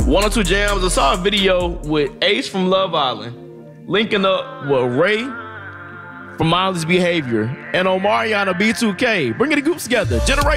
102 Jams. I saw a video with Ace from Love Island linking up with Ray from Miley's Behavior and Omarion of B2K. Bringing the groups together. Generation.